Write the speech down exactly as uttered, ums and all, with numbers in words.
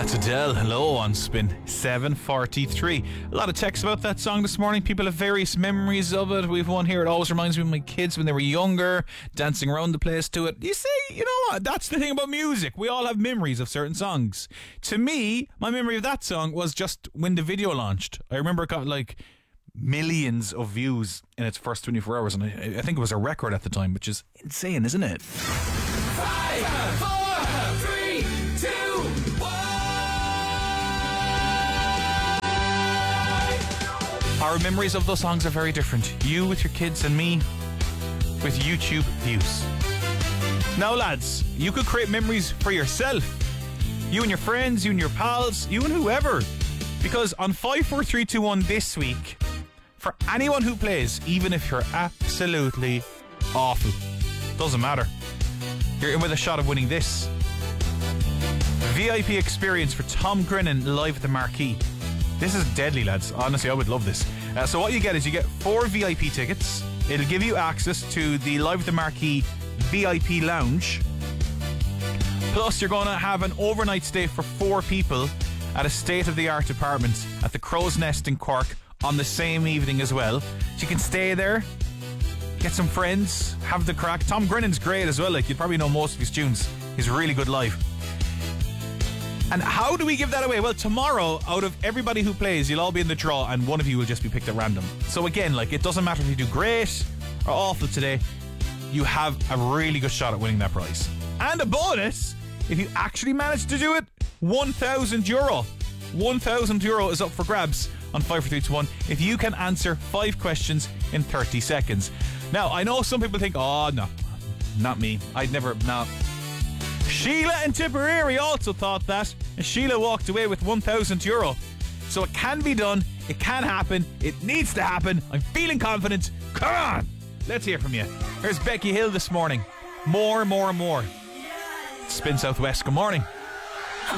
That's Adele. Hello on Spin seven forty-three. A lot of text about that song this morning. People have various memories of it. We've one here. It always reminds me of my kids when they were younger, dancing around the place to it. You see, you know what? That's the thing about music. We all have memories of certain songs. To me, my memory of that song was just when the video launched. I remember it got like millions of views in its first twenty-four hours, and I, I think it was a record at the time, which is insane, isn't it? Five, four, three, two, one. Our memories of those songs are very different. You with your kids and me with YouTube views. Now lads, you could create memories for yourself. You and your friends, you and your pals, you and whoever. Because on five four three two one this week, for anyone who plays, even if you're absolutely awful, doesn't matter, you're in with a shot of winning this V I P experience for Tom Grennan live at the Marquee. This is deadly, lads. Honestly, I would love this. Uh, so what you get is you get four V I P tickets. It'll give you access to the Live at the Marquee V I P lounge. Plus, you're going to have an overnight stay for four people at a state-of-the-art apartment at the Crow's Nest in Cork on the same evening as well. So you can stay there, get some friends, have the crack. Tom Grennan's great as well. Like, you'd probably know most of his tunes. He's really good live. And how do we give that away? Well, tomorrow, out of everybody who plays, you'll all be in the draw and one of you will just be picked at random. So again, like, it doesn't matter if you do great or awful today, you have a really good shot at winning that prize. And a bonus, if you actually manage to do it, one thousand euro. one thousand euro is up for grabs on five four three two one if you can answer five questions in thirty seconds. Now, I know some people think, oh, no, not me. I'd never, no. Sheila in Tipperary also thought that, and Sheila walked away with one thousand euro. So it can be done, it can happen, it needs to happen. I'm feeling confident. Come on, let's hear from you. Here's Becky Hill this morning. More, more, more. Spin Southwest, good morning.